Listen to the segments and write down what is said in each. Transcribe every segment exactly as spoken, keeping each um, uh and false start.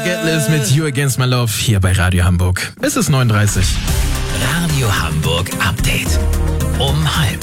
Getless mit You Against My Love hier bei Radio Hamburg. Es ist neun Uhr dreißig. Radio Hamburg Update. Um halb.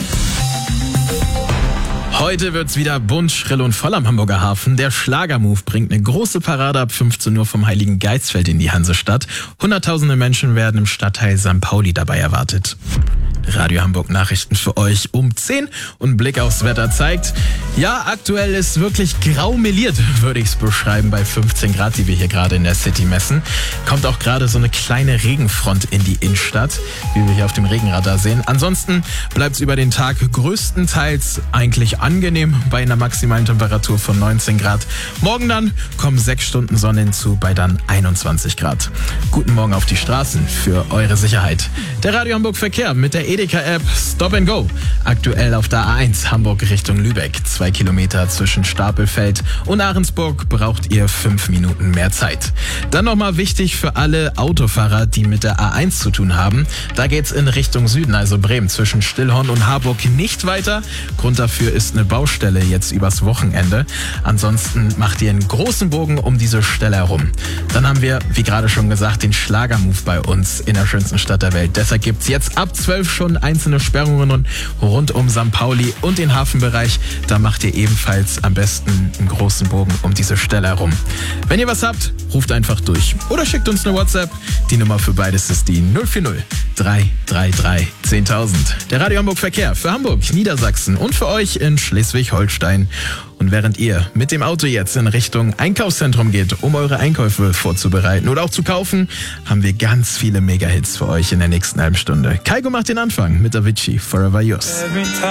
Heute wird's wieder bunt, schrill und voll am Hamburger Hafen. Der Schlagermove bringt eine große Parade ab fünfzehn Uhr vom Heiligen Geistfeld in die Hansestadt. Hunderttausende Menschen werden im Stadtteil Sankt Pauli dabei erwartet. Radio Hamburg Nachrichten für euch um zehn und Blick aufs Wetter zeigt, ja, aktuell ist wirklich grau meliert, würde ich es beschreiben, bei fünfzehn Grad, die wir hier gerade in der City messen. Kommt auch gerade so eine kleine Regenfront in die Innenstadt, wie wir hier auf dem Regenradar sehen. Ansonsten bleibt es über den Tag größtenteils eigentlich angenehm bei einer maximalen Temperatur von neunzehn Grad. Morgen dann kommen sechs Stunden Sonne hinzu bei dann einundzwanzig Grad. Guten Morgen auf die Straßen für eure Sicherheit. Der Radio Hamburg Verkehr mit der Edeka-App Stop and Go. Aktuell auf der A eins Hamburg Richtung Lübeck. Zwei Kilometer zwischen Stapelfeld und Ahrensburg braucht ihr fünf Minuten mehr Zeit. Dann nochmal wichtig für alle Autofahrer, die mit der A eins zu tun haben. Da geht's in Richtung Süden, also Bremen, zwischen Stillhorn und Harburg nicht weiter. Grund dafür ist eine Baustelle jetzt übers Wochenende. Ansonsten macht ihr einen großen Bogen um diese Stelle herum. Dann haben wir, wie gerade schon gesagt, den Schlagermove bei uns in der schönsten Stadt der Welt. Deshalb gibt's jetzt ab zwölf schon einzelne Sperrungen rund um Sankt Pauli und den Hafenbereich. Da macht ihr ebenfalls am besten einen großen Bogen um diese Stelle herum. Wenn ihr was habt, ruft einfach durch oder schickt uns eine WhatsApp. Die Nummer für beides ist die null vier null drei drei drei zehntausend. Der Radio Hamburg Verkehr für Hamburg, Niedersachsen und für euch in Schleswig-Holstein. Und während ihr mit dem Auto jetzt in Richtung Einkaufszentrum geht, um eure Einkäufe vorzubereiten oder auch zu kaufen, haben wir ganz viele Mega-Hits für euch in der nächsten halben Stunde. Kaigo macht den Anfang mit Avicii, Forever Yours.